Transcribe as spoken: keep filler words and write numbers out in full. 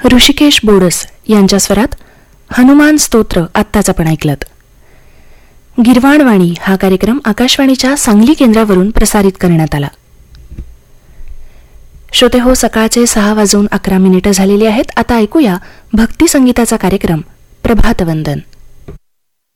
ऋषिकेश बोडस यांच्या स्वरात हनुमान स्तोत्र आत्ताच आपण ऐकलत. गिरवाणवाणी हा कार्यक्रम आकाशवाणीच्या सांगली केंद्रावरून प्रसारित करण्यात आला. श्रोते हो, सकाळचे सहा वाजून अकरा मिनिटं झालेली आहेत. आता ऐकूया भक्ती संगीताचा कार्यक्रम प्रभातवंदन.